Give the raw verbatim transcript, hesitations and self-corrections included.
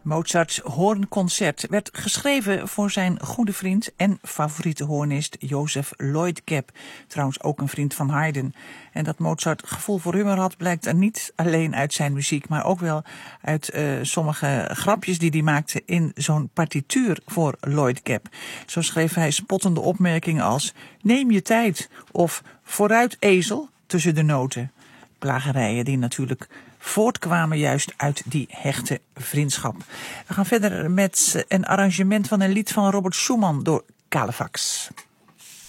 Mozarts Hoornconcert werd geschreven voor zijn goede vriend en favoriete hoornist Joseph Lloyd-Cab. Trouwens ook een vriend van Haydn. En dat Mozart gevoel voor humor had blijkt er niet alleen uit zijn muziek, maar ook wel uit uh, sommige grapjes die hij maakte in zo'n partituur voor Lloyd-Cab. Zo schreef hij spottende opmerkingen als neem je tijd of vooruit ezel tussen de noten. Plagerijen die natuurlijk voortkwamen juist uit die hechte vriendschap. We gaan verder met een arrangement van een lied van Robert Schumann door Calefax.